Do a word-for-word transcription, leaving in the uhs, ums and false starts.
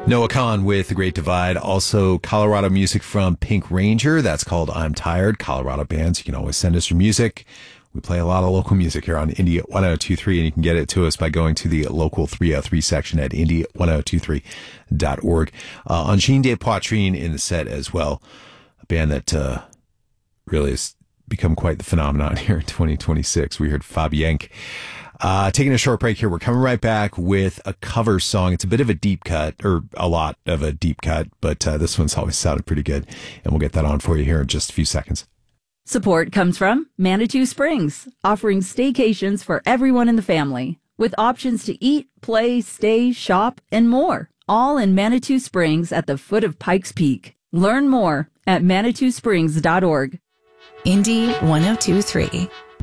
Noah Kahn with The Great Divide. Also, Colorado music from Pink Ranger. That's called I'm Tired. Colorado bands, you can always send us your music. We play a lot of local music here on Indie ten twenty-three, and you can get it to us by going to the local three oh three section at indie ten twenty-three dot org. Uh, Angine de Poitrine in the set as well. A band that uh, really has become quite the phenomenon here in twenty twenty-six. We heard Fabienk. Uh, taking a short break here. We're coming right back with a cover song. It's a bit of a deep cut, or a lot of a deep cut, but uh, this one's always sounded pretty good. And we'll get that on for you here in just a few seconds. Support comes from Manitou Springs, offering staycations for everyone in the family, with options to eat, play, stay, shop, and more, all in Manitou Springs at the foot of Pikes Peak. Learn more at manitou springs dot org. Indie ten twenty-three.